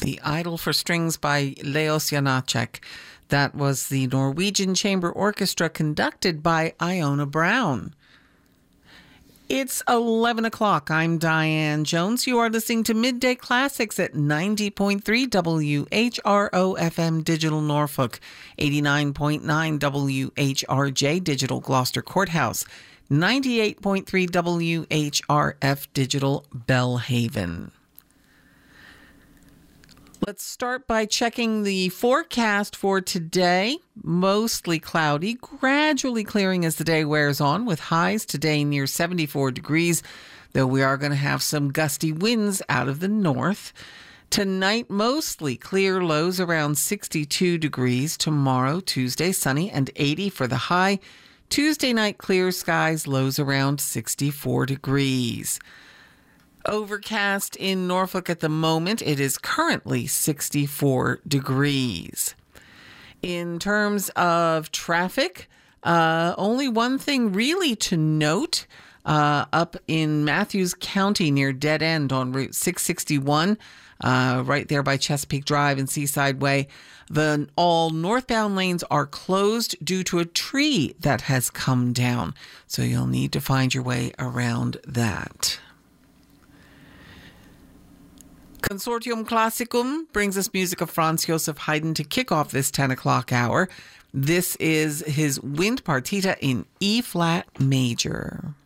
The Idol for Strings by Leos Janáček. That was the Norwegian Chamber Orchestra conducted by Iona Brown. It's 11 o'clock. I'm Diane Jones. You are listening to Midday Classics at 90.3 WHRO FM Digital Norfolk, 89.9 WHRJ Digital Gloucester Courthouse, 98.3 WHRF Digital Belhaven. Let's start by checking the forecast for today. Mostly cloudy, gradually clearing as the day wears on, with highs today near 74 degrees, though we are going to have some gusty winds out of the north. Tonight, mostly clear, lows around 62 degrees. Tomorrow, Tuesday, sunny and 80 for the high. Tuesday night, clear skies, lows around 64 degrees. Overcast in Norfolk at the moment. It is currently 64 degrees. In terms of traffic, only one thing really to note up in Matthews County near Dead End on Route 661, right there by Chesapeake Drive and Seaside Way. All northbound lanes are closed due to a tree that has come down. So you'll need to find your way around that. Consortium Classicum brings us music of Franz Joseph Haydn to kick off this 10 o'clock hour. This is his Wind Partita in E-flat major.